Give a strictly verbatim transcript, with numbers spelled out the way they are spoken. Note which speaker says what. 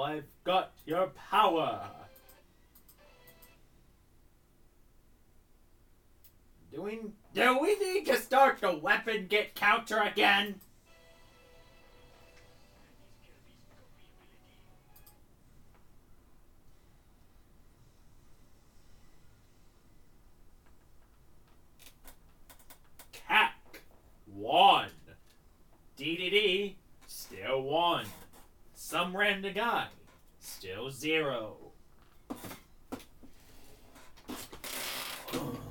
Speaker 1: I've got your power. Do we, do we need to start the weapon get counter again? Cack. One. D D D. Still one. Some random guy. Still zero.